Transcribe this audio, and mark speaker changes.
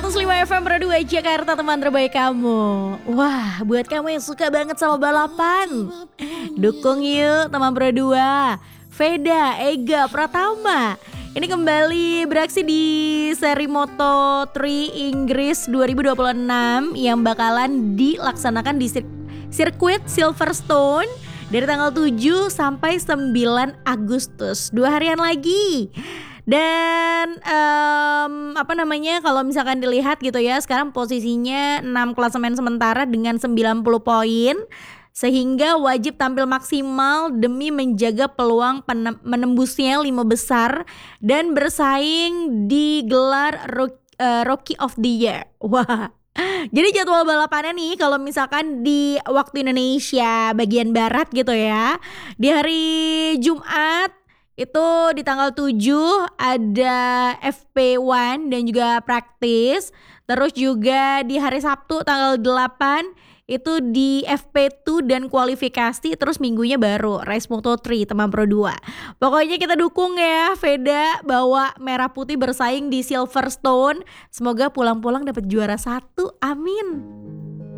Speaker 1: 105 FM Pro 2 Jakarta, teman terbaik kamu. Wah, buat kamu yang suka banget sama balapan, dukung yuk teman Pro 2. Veda, Ega, Pratama ini kembali beraksi di seri Moto3 Inggris 2026 yang bakalan dilaksanakan di sirkuit Silverstone dari tanggal 7 sampai 9 Agustus. 2 harian lagi. Dan kalau misalkan dilihat gitu ya, sekarang posisinya 6 klasemen sementara dengan 90 poin, sehingga wajib tampil maksimal demi menjaga peluang menembusnya 5 besar dan bersaing di gelar Rookie of the Year. Wah. Jadi jadwal balapannya nih, kalau misalkan di waktu Indonesia bagian barat gitu ya, di hari Jumat itu di tanggal 7 ada FP1 dan juga praktis. Terus juga di hari Sabtu tanggal 8 itu di FP2 dan kualifikasi. Terus minggunya baru race Moto3 teman Pro 2. Pokoknya kita dukung ya Veda, bawa merah putih bersaing di Silverstone. Semoga pulang-pulang dapat juara 1, amin.